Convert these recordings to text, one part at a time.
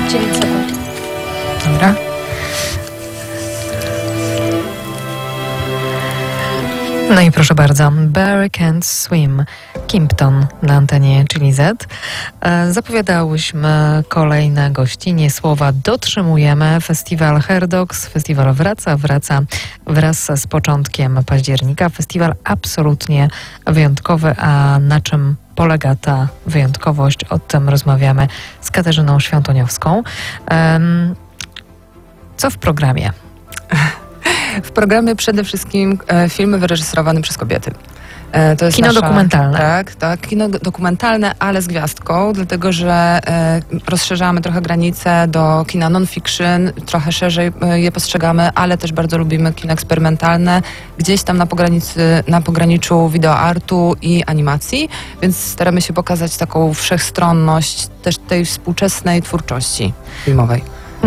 9 sekund. Dobra. No i proszę bardzo, Barry Can't Swim, Kimpton na antenie Chili Z. Zapowiadałyśmy kolejne gościnie, słowa dotrzymujemy. Festiwal Herdogs, festiwal wraca wraz z początkiem października. Festiwal absolutnie wyjątkowy, a na czym polega ta wyjątkowość? O tym rozmawiamy z Katarzyną Świątoniowską. Co w programie? W programie przede wszystkim filmy wyreżyserowane przez kobiety. To jest kino dokumentalne. Tak, kino dokumentalne, ale z gwiazdką, dlatego że rozszerzamy trochę granice do kina non-fiction, trochę szerzej je postrzegamy, ale też bardzo lubimy kino eksperymentalne, gdzieś tam na pograniczu wideoartu i animacji, więc staramy się pokazać taką wszechstronność też tej współczesnej twórczości filmowej.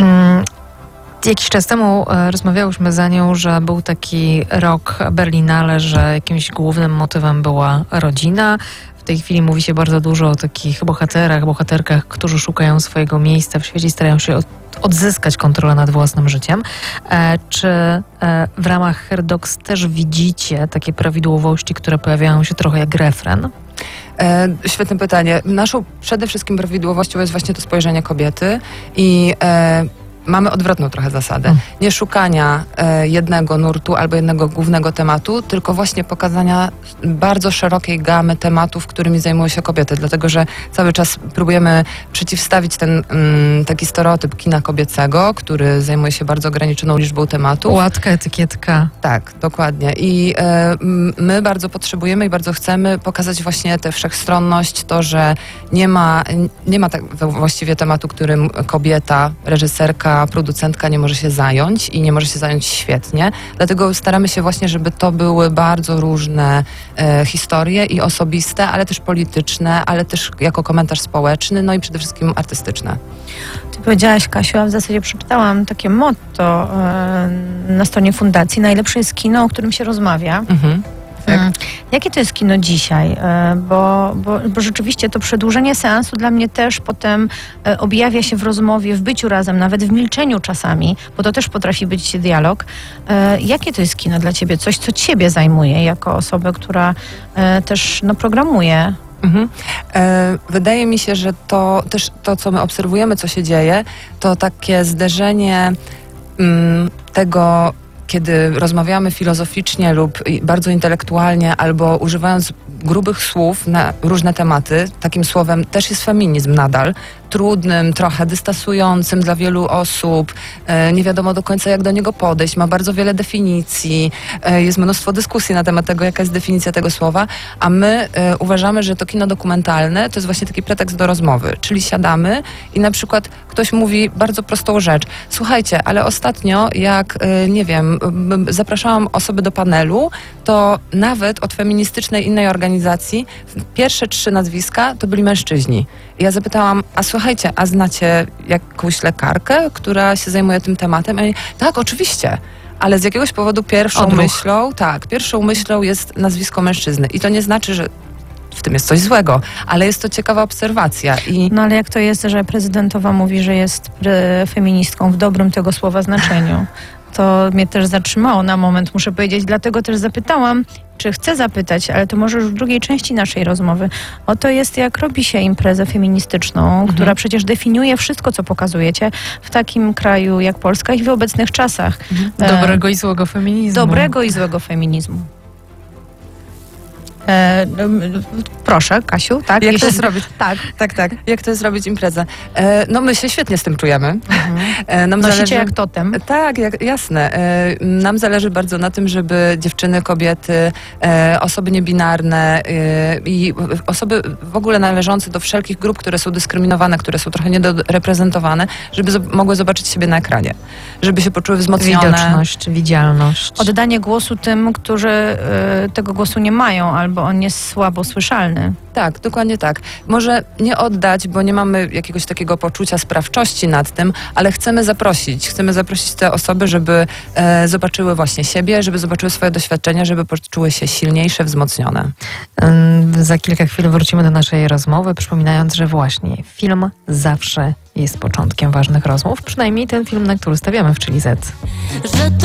Jakiś czas temu rozmawiałyśmy za nią, że był taki rok Berlinale, że jakimś głównym motywem była rodzina. W tej chwili mówi się bardzo dużo o takich bohaterkach, którzy szukają swojego miejsca w świecie i starają się odzyskać kontrolę nad własnym życiem. Czy w ramach Herdogs też widzicie takie prawidłowości, które pojawiają się trochę jak refren? Świetne pytanie. Naszą przede wszystkim prawidłowością jest właśnie to spojrzenie kobiety i mamy odwrotną trochę zasadę. Nie szukania jednego nurtu albo jednego głównego tematu, tylko właśnie pokazania bardzo szerokiej gamy tematów, którymi zajmują się kobiety. Dlatego, że cały czas próbujemy przeciwstawić ten taki stereotyp kina kobiecego, który zajmuje się bardzo ograniczoną liczbą tematów. Łatka, etykietka. Tak, dokładnie. I my bardzo potrzebujemy i bardzo chcemy pokazać właśnie tę wszechstronność, to, że nie ma tak właściwie tematu, którym kobieta, reżyserka, producentka nie może się zająć i nie może się zająć świetnie. Dlatego staramy się właśnie, żeby to były bardzo różne historie i osobiste, ale też polityczne, ale też jako komentarz społeczny, no i przede wszystkim artystyczne. Ty powiedziałaś, Kasiu, a w zasadzie przeczytałam takie motto na stronie fundacji: najlepsze jest kino, o którym się rozmawia. Tak. Jakie to jest kino dzisiaj? Bo rzeczywiście to przedłużenie seansu dla mnie też potem objawia się w rozmowie, w byciu razem, nawet w milczeniu czasami, bo to też potrafi być dialog. Jakie to jest kino dla ciebie? Coś, co ciebie zajmuje jako osobę, która też programuje? Wydaje mi się, że to też to, co my obserwujemy, co się dzieje, to takie zderzenie tego, kiedy rozmawiamy filozoficznie lub bardzo intelektualnie, albo używając grubych słów na różne tematy, takim słowem też jest feminizm nadal, trudnym, trochę dystansującym dla wielu osób, nie wiadomo do końca, jak do niego podejść, ma bardzo wiele definicji, jest mnóstwo dyskusji na temat tego, jaka jest definicja tego słowa, a my uważamy, że to kino dokumentalne to jest właśnie taki pretekst do rozmowy, czyli siadamy i na przykład ktoś mówi bardzo prostą rzecz: słuchajcie, ale ostatnio jak, nie wiem, zapraszałam osoby do panelu, to nawet od feministycznej innej organizacji pierwsze 3 nazwiska to byli mężczyźni. I ja zapytałam: a słuchajcie, a znacie jakąś lekarkę, która się zajmuje tym tematem? I oni: tak, oczywiście. Ale z jakiegoś powodu pierwszą myślą jest nazwisko mężczyzny. I to nie znaczy, że w tym jest coś złego, ale jest to ciekawa obserwacja. No ale jak to jest, że prezydentowa mówi, że jest feministką w dobrym tego słowa znaczeniu? To mnie też zatrzymało na moment, muszę powiedzieć. Dlatego też zapytałam, czy chcę zapytać, ale to może już w drugiej części naszej rozmowy. Oto jest, jak robi się imprezę feministyczną, która przecież definiuje wszystko, co pokazujecie w takim kraju jak Polska i w obecnych czasach. Dobrego i złego feminizmu. Dobrego i złego feminizmu. Proszę, Kasiu, tak? Jak to jest robić? Tak. Jak to jest robić imprezę? No my się świetnie z tym czujemy. Nosicie jak totem. Tak, jasne. Nam zależy bardzo na tym, żeby dziewczyny, kobiety, osoby niebinarne i osoby w ogóle należące do wszelkich grup, które są dyskryminowane, które są trochę niedoreprezentowane, żeby mogły zobaczyć siebie na ekranie. Żeby się poczuły wzmocnione. Widoczność, widzialność. Oddanie głosu tym, którzy tego głosu nie mają, albo on jest słabo słyszalny. Tak, dokładnie tak. Może nie oddać, bo nie mamy jakiegoś takiego poczucia sprawczości nad tym, ale chcemy zaprosić te osoby, żeby zobaczyły właśnie siebie, żeby zobaczyły swoje doświadczenia, żeby poczuły się silniejsze, wzmocnione. Za kilka chwil wrócimy do naszej rozmowy, przypominając, że właśnie film zawsze jest początkiem ważnych rozmów. Przynajmniej ten film, na który stawiamy w Chili Z.